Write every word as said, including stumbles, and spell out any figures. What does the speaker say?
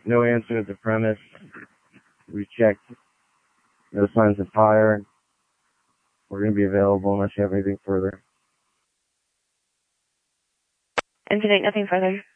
No answer at the premise. We checked. No signs of fire. We're going to be available unless you have anything further. Incident, nothing further.